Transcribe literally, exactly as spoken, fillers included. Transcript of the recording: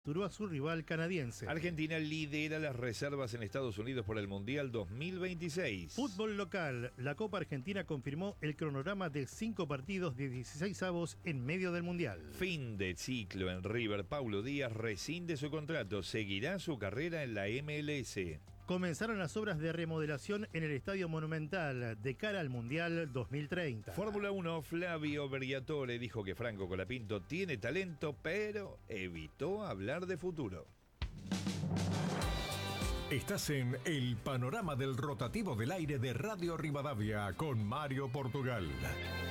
Duró a su rival canadiense. Argentina lidera las reservas en Estados Unidos por el Mundial dos mil veintiséis. Fútbol local. La Copa Argentina confirmó el cronograma de cinco partidos de dieciséis avos en medio del Mundial. Fin de ciclo en River. Paulo Díaz rescinde su contrato. Seguirá su carrera en la M L S. Comenzaron las obras de remodelación en el Estadio Monumental de cara al Mundial dos mil treinta. Fórmula uno, Flavio Briatore dijo que Franco Colapinto tiene talento, pero evitó hablar de futuro. Estás en el panorama del rotativo del aire de Radio Rivadavia con Mario Portugal.